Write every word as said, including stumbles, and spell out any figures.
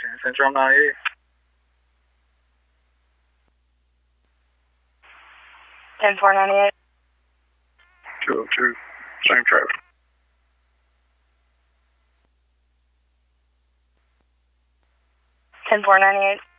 Central ninety-eight. ten four ninety-eight. two oh two, same traffic. ten four ninety-eight.